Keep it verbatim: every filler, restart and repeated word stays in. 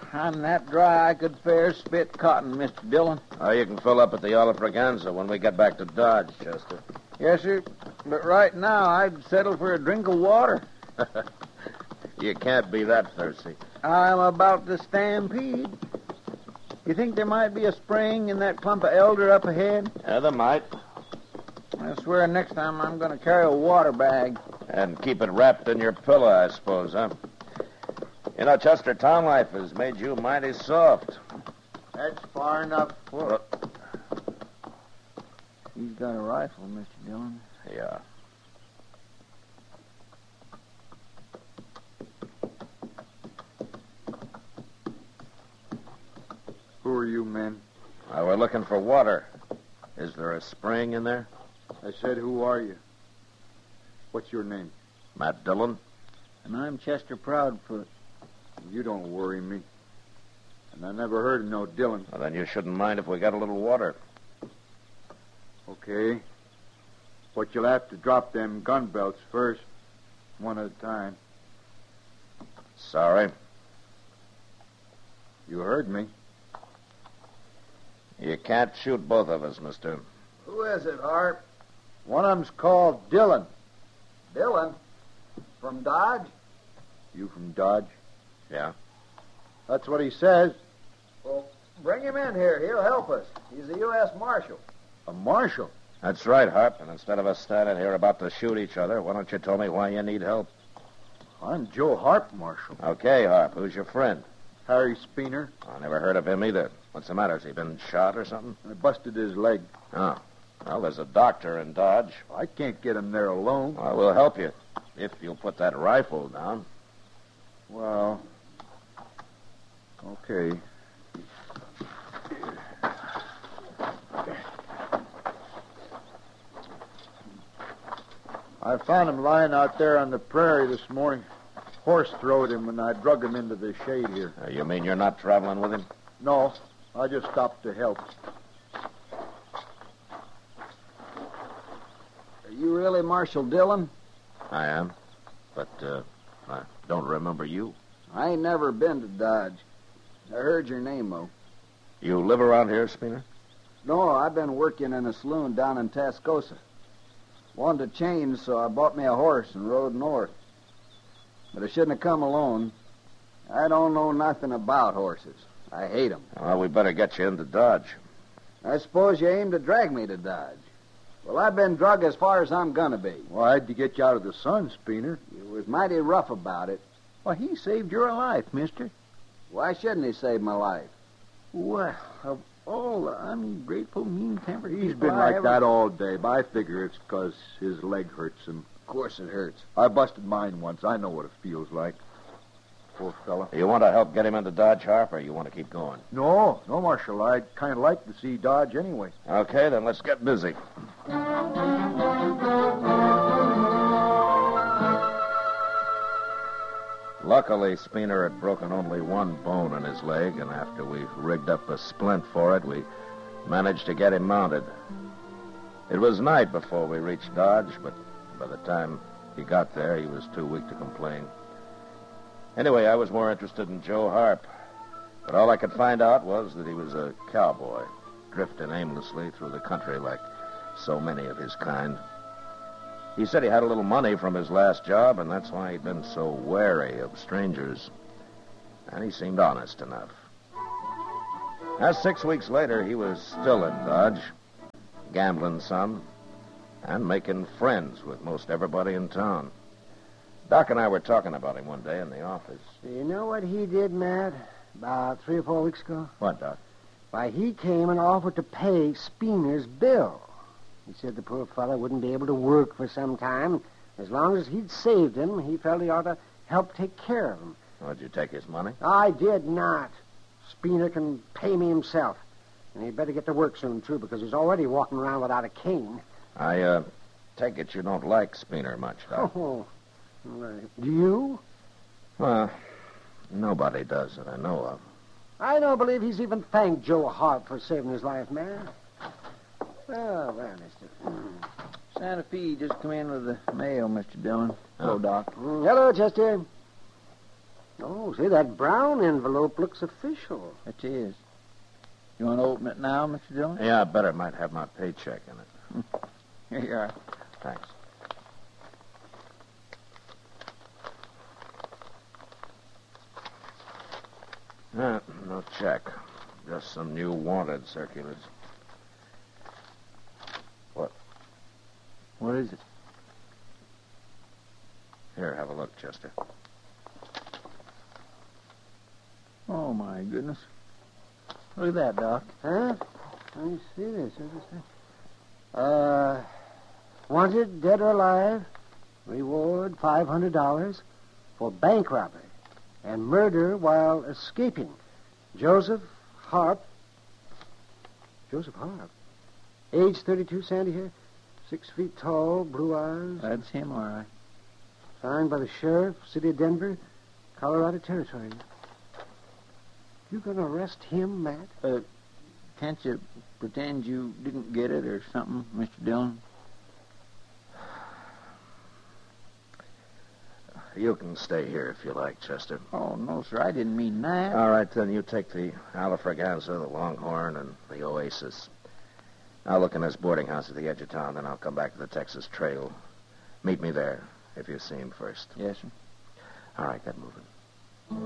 I'm that dry I could fair spit cotton, Mister Dillon. Oh, you can fill up at the Olive Braganza when we get back to Dodge, Chester. Yes, sir. But right now, I'd settle for a drink of water. You can't be that thirsty. I'm about to stampede. You think there might be a spring in that clump of elder up ahead? Yeah, there might. I swear next time I'm going to carry a water bag. And keep it wrapped in your pillow, I suppose, huh? You know, Chester, town life has made you mighty soft. That's far enough. Well, He's got a rifle, Mister Dillon. yeah. Who are you men? Uh, we're looking for water. Is there a spring in there? I said, who are you? What's your name? Matt Dillon? And I'm Chester Proudfoot. You don't worry me. And I never heard of no Dillon. Well, then you shouldn't mind if we got a little water. Okay. But you'll have to drop them gun belts first, one at a time. Sorry. You heard me. You can't shoot both of us, mister. Who is it, Harp? One of them's called Dillon. Dillon? From Dodge? You from Dodge? Yeah? That's what he says. Well, bring him in here. He'll help us. He's a U S Marshal. A marshal? That's right, Harp. And instead of us standing here about to shoot each other, why don't you tell me why you need help? I'm Joe Harp, Marshal. Okay, Harp. Who's your friend? Harry Speener. I never heard of him either. What's the matter? Has he been shot or something? I busted his leg. Oh. Well, there's a doctor in Dodge. I can't get him there alone. Well, we'll help you. If you'll put that rifle down. Well, okay. I found him lying out there on the prairie this morning. Horse throwed him, and I drug him into the shade here. Uh, you mean you're not traveling with him? No, I just stopped to help. Are you really Marshal Dillon? I am. But, uh, I don't remember you. I ain't never been to Dodge. I heard your name, though. You live around here, Speener? No, I've been working in a saloon down in Tascosa. Wanted to change, so I bought me a horse and rode north. But I shouldn't have come alone. I don't know nothing about horses. I hate 'em. Well, we better get you into Dodge. I suppose you aim to drag me to Dodge. Well, I've been drug as far as I'm going to be. Well, I had to get you out of the sun, Speener. You was mighty rough about it. Well, he saved your life, mister. Why shouldn't he save my life? Well, of all the ungrateful, mean-tempered He's people been I like ever... that all day, but I figure it's because his leg hurts him. Of course it hurts. I busted mine once. I know what it feels like. Poor fella. You want to help get him into Dodge, Harp, or you want to keep going? No, no, Marshal. I'd kind of like to see Dodge anyway. Okay, then let's get busy. Luckily, Speener had broken only one bone in his leg, and after we rigged up a splint for it, we managed to get him mounted. It was night before we reached Dodge, but by the time he got there, he was too weak to complain. Anyway, I was more interested in Joe Harp, but all I could find out was that he was a cowboy, drifting aimlessly through the country like so many of his kind. He said he had a little money from his last job, and that's why he'd been so wary of strangers. And he seemed honest enough. Now, six weeks later, he was still in Dodge, gambling some, and making friends with most everybody in town. Doc and I were talking about him one day in the office. Do you know what he did, Matt, about three or four weeks ago? What, Doc? Why, he came and offered to pay Speener's bill. He said the poor fellow wouldn't be able to work for some time. As long as he'd saved him, he felt he ought to help take care of him. Oh, did you take his money? I did not. Speener can pay me himself. And he'd better get to work soon, too, because he's already walking around without a cane. I, uh, take it you don't like Speener much, Doc. Oh, do you? Well, nobody does that I know of. I don't believe he's even thanked Joe Hart for saving his life, man. Oh, well, mister. Santa Fe just come in with the mail, Mister Dillon. Oh. Hello, Doc. Mm, hello, Chester. Oh, see, that brown envelope looks official. It is. You want to open it now, Mister Dillon? Yeah, I bet it might have my paycheck in it. Here you are. Thanks. Uh, no check. Just some new wanted circulars. What? What is it? Here, have a look, Chester. Oh, my goodness. Look at that, Doc. Huh? Let me see this. What is that? Uh, wanted, dead or alive, reward five hundred dollars for bank robbery and murder while escaping. Joseph Harp. Joseph Harp. Age thirty-two, sandy hair, six feet tall, blue eyes. That's him, all right. Signed by the sheriff, city of Denver, Colorado Territory. You gonna arrest him, Matt? Uh, can't you pretend you didn't get it or something, Mister Dillon? You can stay here if you like, Chester. Oh, no, sir. I didn't mean that. All right, then you take the Alafraganza, the Longhorn, and the Oasis. I'll look in this boarding house at the edge of town, then I'll come back to the Texas Trail. Meet me there if you see him first. Yes, sir. All right, get moving.